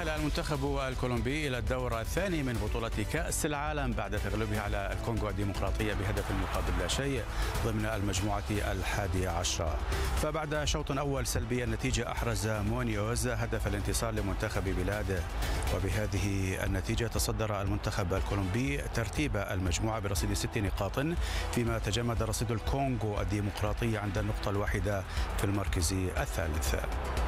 تأهل المنتخب الكولومبي إلى الدور الثاني من بطولة كأس العالم بعد تغلبه على الكونغو الديمقراطية بهدف مقابل لا شيء ضمن المجموعة 11. فبعد شوط أول سلبي النتيجة أحرز مونيوز هدف الانتصار لمنتخب بلاده، وبهذه النتيجة تصدر المنتخب الكولومبي ترتيب المجموعة برصيد 6 نقاط، فيما تجمد رصيد الكونغو الديمقراطية عند النقطة الواحدة في المركز الثالث.